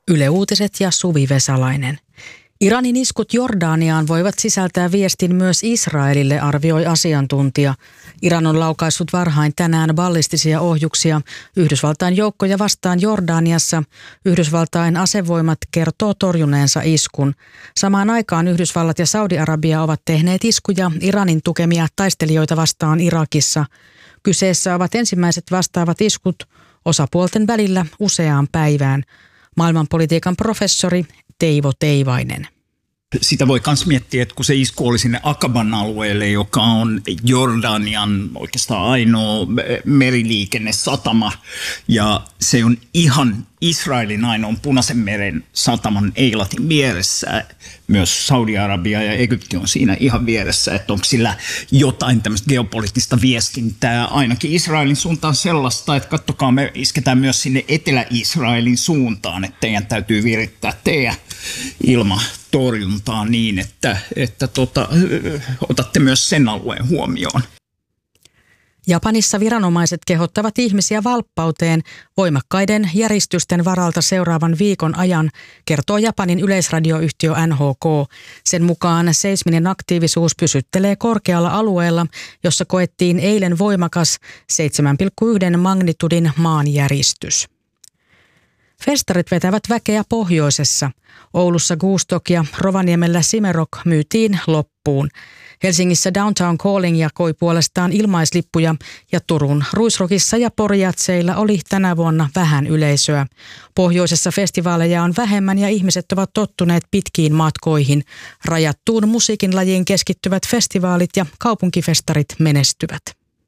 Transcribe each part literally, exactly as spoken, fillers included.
Yle Uutiset ja Suvi Vesalainen. Iranin iskut Jordaniaan voivat sisältää viestin myös Israelille, arvioi asiantuntija. Iran on laukaissut varhain tänään ballistisia ohjuksia Yhdysvaltain joukkoja vastaan Jordaniassa. Yhdysvaltain asevoimat kertoo torjuneensa iskun. Samaan aikaan Yhdysvallat ja Saudi-Arabia ovat tehneet iskuja Iranin tukemia taistelijoita vastaan Irakissa. Kyseessä ovat ensimmäiset vastaavat iskut osapuolten välillä useaan päivään. Maailmanpolitiikan professori Teivo Teivainen. Sitä voi myös miettiä, että kun se isku oli sinne Akaban alueelle, joka on Jordanian oikeastaan ainoa meriliikennesatama, ja se on ihan Israelin ainoan Punaisen meren sataman Eilatin vieressä. Myös Saudi-Arabia ja Egypti on siinä ihan vieressä, että onko sillä jotain tämmöistä geopoliittista viestintää ainakin Israelin suuntaan sellaista, että katsokaa, me isketään myös sinne Etelä-Israelin suuntaan, että teidän täytyy virittää teidän ilmatorjuntaa niin, että, että tota, otatte myös sen alueen huomioon. Japanissa viranomaiset kehottavat ihmisiä valppauteen voimakkaiden järistysten varalta seuraavan viikon ajan, kertoo Japanin yleisradioyhtiö N H K. Sen mukaan seisminen aktiivisuus pysyttelee korkealla alueella, jossa koettiin eilen voimakas seitsemän pilkku yksi magnitudin maanjäristys. Festarit vetävät väkeä pohjoisessa. Oulussa Goostok ja Rovaniemellä Simerok myytiin loppuun. Helsingissä Downtown Calling jakoi puolestaan ilmaislippuja ja Turun Ruisrockissa ja Porijatseilla oli tänä vuonna vähän yleisöä. Pohjoisessa festivaaleja on vähemmän ja ihmiset ovat tottuneet pitkiin matkoihin. Rajattuun musiikin lajiin keskittyvät festivaalit ja kaupunkifestarit menestyvät.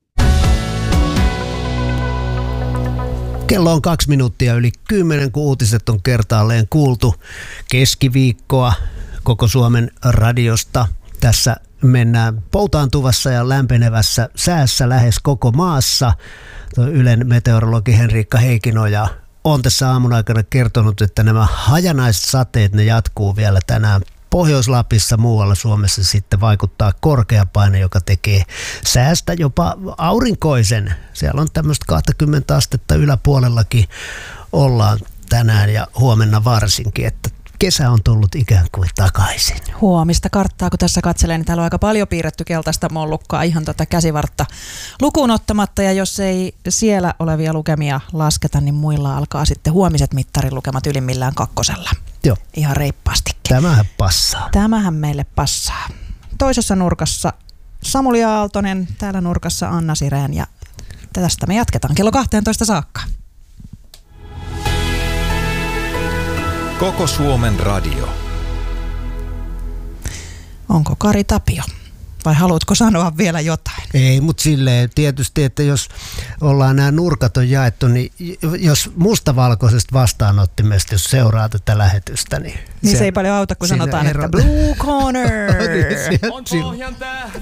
Kello on kaksi minuuttia yli kymmenen, kun uutiset on kertaalleen kuultu keskiviikkoa koko Suomen radiosta. Tässä mennään poutaantuvassa ja lämpenevässä säässä lähes koko maassa. Ylen meteorologi Henriikka Heikinoja on tässä aamun aikana kertonut, että nämä hajanaiset sateet ne jatkuu vielä tänään. Pohjois-Lapissa, muualla Suomessa sitten vaikuttaa korkea paine, joka tekee säästä jopa aurinkoisen. Siellä on tämmöistä kaksikymmentä astetta yläpuolellakin ollaan tänään ja huomenna varsinkin, että kesä on tullut ikään kuin takaisin. Huomista karttaa, kun tässä katselen, niin täällä on aika paljon piirretty keltaista mollukkaa ihan tätä käsivartta lukuun ottamatta. Ja jos ei siellä olevia lukemia lasketa, niin muilla alkaa sitten huomiset mittarilukemat ylimmillään kakkosella. Joo. Ihan reippaastikin. Tämähän passaa. Tämähän meille passaa. Toisessa nurkassa Samuli Aaltonen, täällä nurkassa Anna Sireen ja tästä me jatketaan kello kahteentoista saakka. Koko Suomen radio. Onko Kari Tapio? Vai haluatko sanoa vielä jotain? Ei, mutta silleen tietysti, että jos ollaan nämä nurkat on jaettu, niin jos mustavalkoisesta vastaanottimesta, jos seuraa tätä lähetystä, niin... Niin se, se ei paljon auta, kun sanotaan, ero... että Blue Corner! On Pohjan tähti!